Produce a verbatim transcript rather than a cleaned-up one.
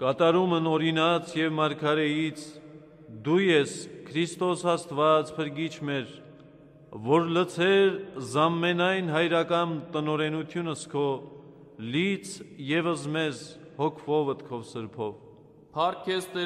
կատարումն օրինաց և մարգարեից, դու ես Քրիստոս Աստված փրկիչ մեր, որ լցեր զամմենայն հայրական տնօրենությունս քո, լից ևս մեզ հոգվովդ քո սրբով։ Փառք քեզ,